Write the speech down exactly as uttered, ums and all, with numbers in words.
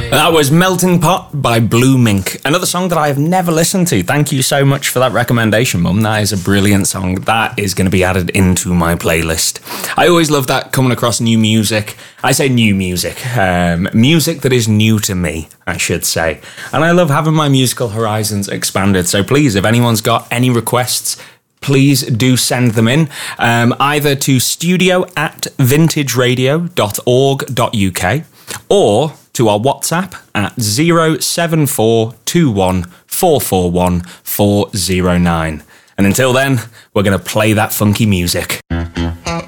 That was Melting Pot by Blue Mink, another song that I have never listened to. Thank you so much for that recommendation, Mum. That is a brilliant song. That is going to be added into my playlist. I always love that, coming across new music. I say new music. Um, music that is new to me, I should say. And I love having my musical horizons expanded. So please, if anyone's got any requests, please do send them in, um, either to studio at vintageradio dot org dot uk or to our WhatsApp at zero seven four two one four four one four zero nine. And until then, we're going to play that funky music.